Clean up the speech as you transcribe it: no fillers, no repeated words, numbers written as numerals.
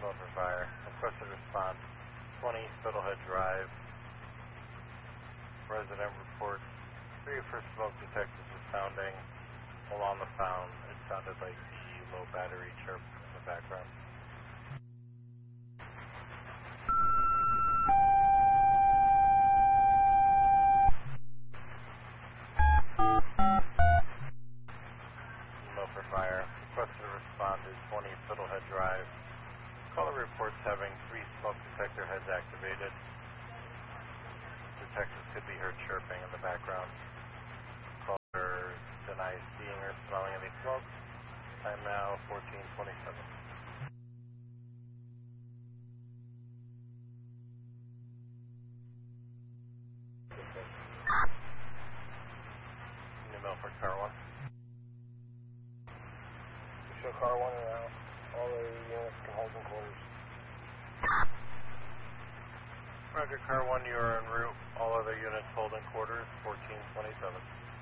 Over fire. Requested response 20 Fiddlehead Drive. Resident reports 3 for smoke detectors was sounding along the found. It sounded like the low battery chirp in the background. For fire. Requested responded 20 Fiddlehead Drive. Caller reports having 3 smoke detector heads activated. Detectors could be heard chirping in the background. Caller denies seeing or smelling any smoke. Time now 14:27. New Milford Car 1. Show car 1 and out. All the units can hold in quarters. Roger, Car 1, you are en route. All other units hold in quarters, 14:27.